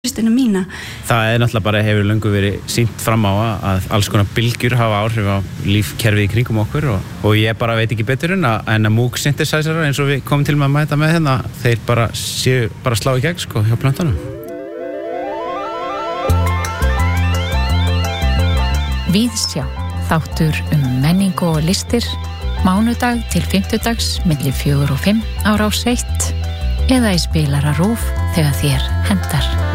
Kristina mína. Það náttúrulega bara hefur löngu verið sýnt fram á að alls konar bylgjur hafa áhrif á lífkerfið í kringum okkur og ég bara veit ekki betur en að Moog synthesizerar eins og við komum til með að mæta með hérna, þeir bara séu bara slá í gegn sko hjá plöntunum. Víðsjá, þáttur menningu og listir, mánudag til fimmtudags milli 4 og 5 á Rás 1 eða í spilara RÚV þegar þér hentar.